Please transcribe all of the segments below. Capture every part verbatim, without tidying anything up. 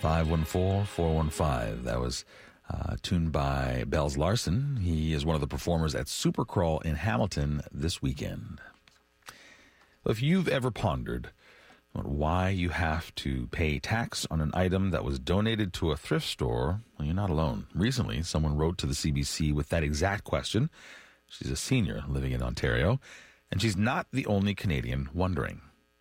five one four, four one five. That was uh, tuned by Bells Larson. He is one of the performers at Supercrawl in Hamilton this weekend. If you've ever pondered why you have to pay tax on an item that was donated to a thrift store, well, you're not alone. Recently, someone wrote to the C B C with that exact question. She's a senior living in Ontario, and she's not the only Canadian wondering.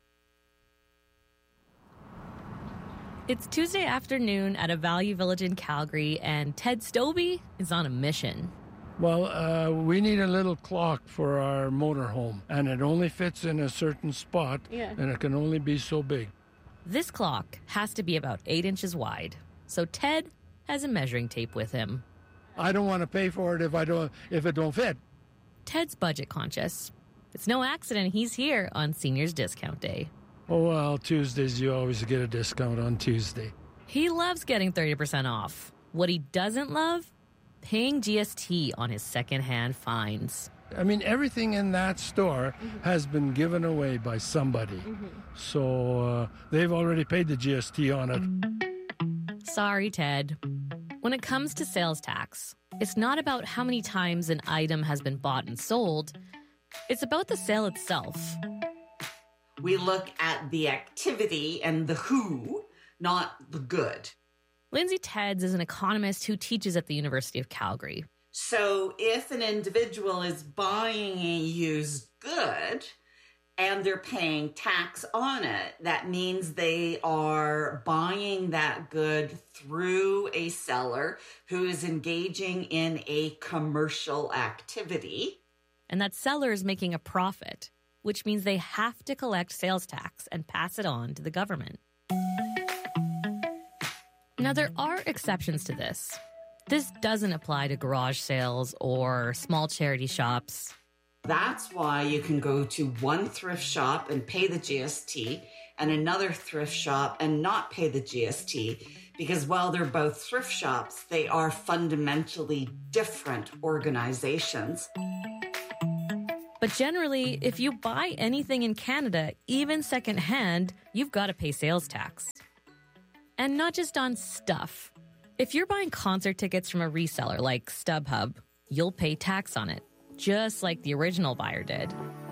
It's Tuesday afternoon at a Value Village in Calgary, and Ted Stobie is on a mission. Well, uh, we need a little clock for our motorhome, and it only fits in a certain spot, yeah. and it can only be so big. This clock has to be about eight inches wide, so Ted has a measuring tape with him. I don't want to pay for it if I don't if it don't fit. Ted's budget conscious. It's no accident he's here on Seniors Discount Day. Oh, well, Tuesdays, you always get a discount on Tuesday. He loves getting thirty percent off. What he doesn't love? Paying G S T on his secondhand finds. I mean, everything in that store mm-hmm. has been given away by somebody. Mm-hmm. So uh, they've already paid the G S T on it. Sorry, Ted. When it comes to sales tax, it's not about how many times an item has been bought and sold. It's about the sale itself. We look at the activity and the who, not the good. Lindsay Tedds is an economist who teaches at the University of Calgary. So if an individual is buying a used good and they're paying tax on it, that means they are buying that good through a seller who is engaging in a commercial activity. And that seller is making a profit, which means they have to collect sales tax and pass it on to the government. Now, there are exceptions to this. This doesn't apply to garage sales or small charity shops. That's why you can go to one thrift shop and pay the G S T and another thrift shop and not pay the G S T, because while they're both thrift shops, they are fundamentally different organizations. But generally, if you buy anything in Canada, even secondhand, you've got to pay sales tax. And not just on stuff. If you're buying concert tickets from a reseller like StubHub, you'll pay tax on it, just like the original buyer did.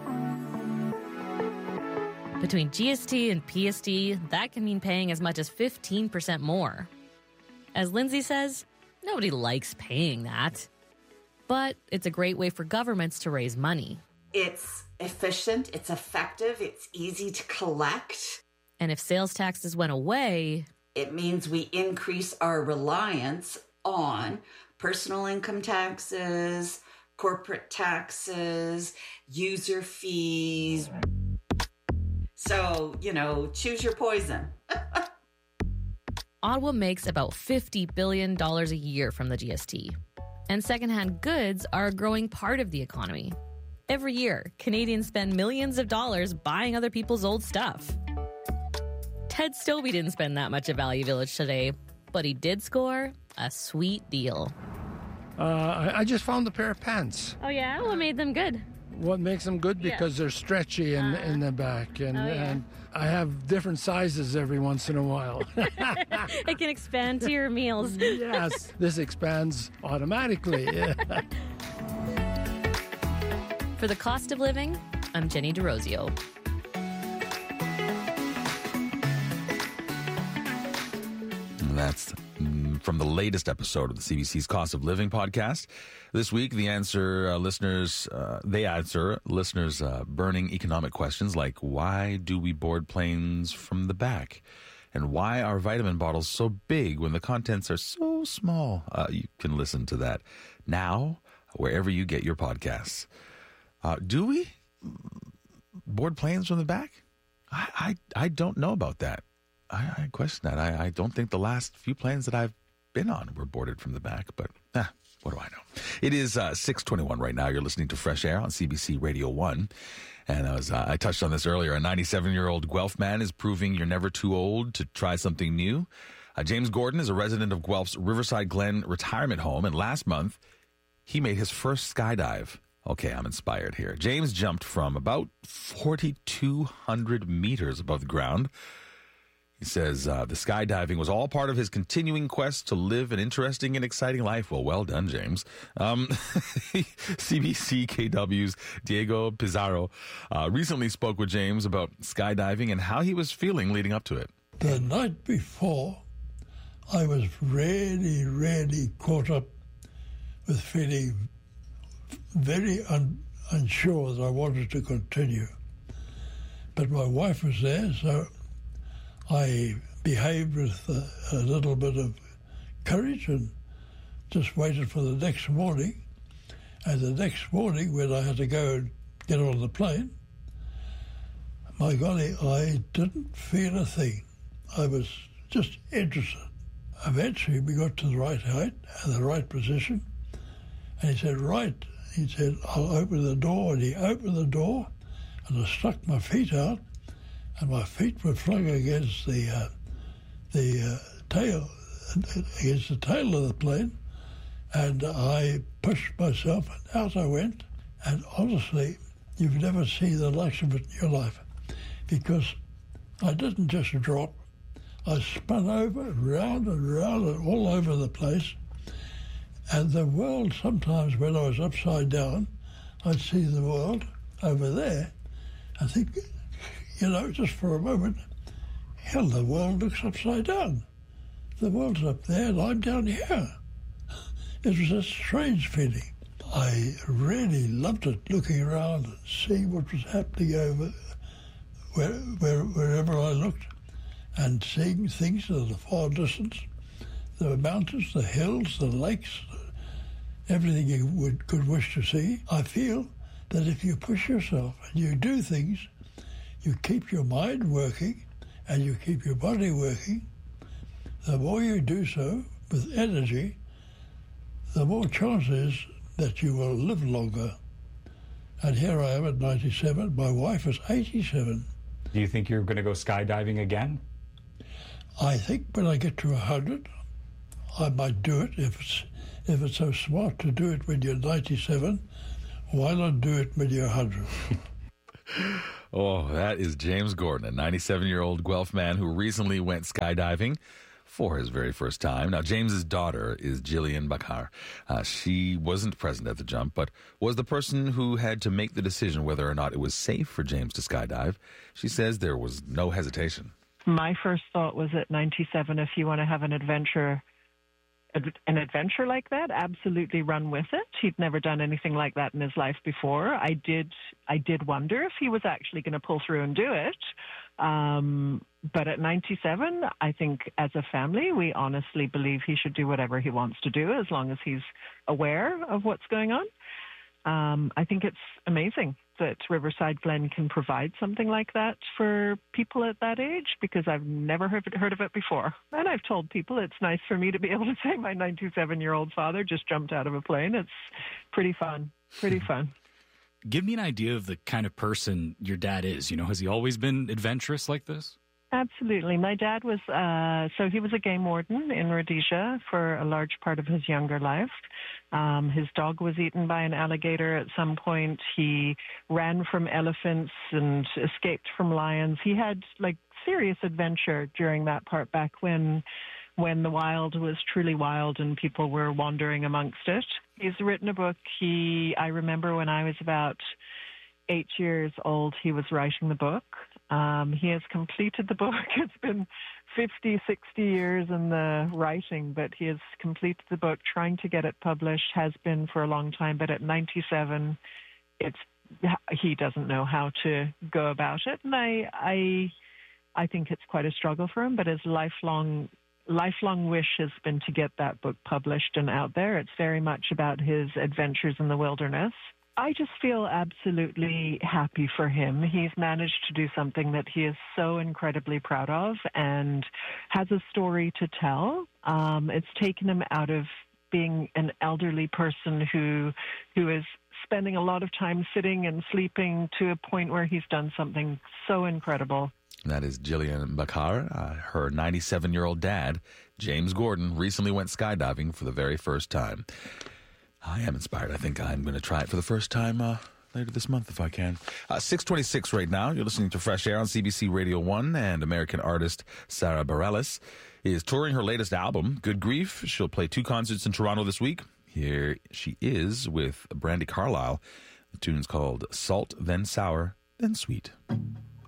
Between G S T and P S T, that can mean paying as much as fifteen percent more. As Lindsay says, nobody likes paying that. But it's a great way for governments to raise money. It's efficient, it's effective, it's easy to collect. And if sales taxes went away, it means we increase our reliance on personal income taxes, corporate taxes, user fees. So, you know, choose your poison. Ottawa makes about fifty billion dollars a year from the G S T. And secondhand goods are a growing part of the economy. Every year, Canadians spend millions of dollars buying other people's old stuff. Ted Stobie didn't spend that much at Value Village today, but he did score a sweet deal. Uh, I, I just found a pair of pants. Oh, yeah? What made them good? What makes them good? Because yeah. they're stretchy in, uh, in the back. And, oh, yeah. and I have different sizes every once in a while. It can expand to your meals. Yes, this expands automatically. For The Cost of Living, I'm Jenny DeRosio. That's from the latest episode of the C B C's Cost of Living podcast. This week, the answer uh, listeners, uh, they answer listeners' uh, burning economic questions like, why do we board planes from the back? And why are vitamin bottles so big when the contents are so small? Uh, you can listen to that now, wherever you get your podcasts. Uh, do we board planes from the back? I, I, I don't know about that. I, I question that. I, I don't think the last few planes that I've been on were boarded from the back, but eh, what do I know? It is uh, six twenty-one right now. You're listening to Fresh Air on C B C Radio one. And I, was, uh, I touched on this earlier. A ninety-seven-year-old Guelph man is proving you're never too old to try something new. Uh, James Gordon is a resident of Guelph's Riverside Glen retirement home, and last month he made his first skydive. Okay, I'm inspired here. James jumped from about forty-two hundred meters above the ground He says uh, the skydiving was all part of his continuing quest to live an interesting and exciting life. Well, well done, James. Um, C B C K W's Diego Pizarro uh, recently spoke with James about skydiving and how he was feeling leading up to it. The night before, I was really, really caught up with feeling very un- unsure that I wanted to continue. But my wife was there, so I behaved with a, a little bit of courage and just waited for the next morning. And the next morning, when I had to go and get on the plane, my golly, I didn't feel a thing. I was just interested. Eventually, we got to the right height and the right position. And he said, right. He said, I'll open the door. And he opened the door, and I stuck my feet out, and my feet were flung against the uh, the uh, tail, against the tail of the plane. And I pushed myself, and out I went. And honestly, you've never seen the likes of it in your life, because I didn't just drop. I spun over, round and round and all over the place. And the world, sometimes when I was upside down, I'd see the world over there and think, you know, just for a moment, hell, the world looks upside down. The world's up there and I'm down here. It was a strange feeling. I really loved it, looking around and seeing what was happening over where, where, wherever I looked, and seeing things in the far distance, the mountains, the hills, the lakes, everything you would, could wish to see. I feel that if you push yourself and you do things, you keep your mind working and you keep your body working, the more you do so with energy, the more chances that you will live longer. And here I am at ninety-seven. My wife is eighty-seven. Do you think you're going to go skydiving again? I think when I get to one hundred, I might do it. If it's, if it's so smart to do it when you're ninety-seven, why not do it when you're one hundred? Oh, that is James Gordon, a ninety-seven-year-old Guelph man who recently went skydiving for his very first time. Now, James's daughter is Jillian Bakar. Uh, she wasn't present at the jump, but was the person who had to make the decision whether or not it was safe for James to skydive. She says there was no hesitation. My first thought was at ninety-seven, if you want to have an adventure, an adventure like that, absolutely run with it. He'd never done anything like that in his life before. I did, I did wonder if he was actually going to pull through and do it. Um, but at ninety-seven, I think as a family, we honestly believe he should do whatever he wants to do as long as he's aware of what's going on. Um, I think it's amazing that Riverside Glen can provide something like that for people at that age, because I've never heard, heard of it before. And I've told people it's nice for me to be able to say my ninety-seven-year-old father just jumped out of a plane. It's pretty fun, pretty fun. Give me an idea of the kind of person your dad is. You know, has he always been adventurous like this? Absolutely. My dad was, uh, so he was a game warden in Rhodesia for a large part of his younger life. Um, his dog was eaten by an alligator at some point. He ran from elephants and escaped from lions. He had, like, serious adventure during that part back when when the wild was truly wild and people were wandering amongst it. He's written a book. He, I remember when I was about eight years old, he was writing the book. Um, he has completed the book. It's been fifty, sixty years in the writing, but he has completed the book, trying to get it published, has been for a long time. But at ninety-seven, it's he doesn't know how to go about it. And I, I, I think it's quite a struggle for him, but his lifelong lifelong wish has been to get that book published and out there. It's very much about his adventures in the wilderness. I just feel absolutely happy for him. He's managed to do something that he is so incredibly proud of and has a story to tell. Um, it's taken him out of being an elderly person who who is spending a lot of time sitting and sleeping to a point where he's done something so incredible. That is Jillian Bakar. Uh, her ninety-seven-year-old dad, James Gordon, recently went skydiving for the very first time. I am inspired. I think I'm going to try it for the first time uh, later this month if I can. Uh, six twenty-six right now. You're listening to Fresh Air on C B C Radio one, and American artist Sarah Bareilles is touring her latest album, Good Grief. She'll play two concerts in Toronto this week. Here she is with Brandi Carlile. The tune's called Salt, Then Sour, Then Sweet.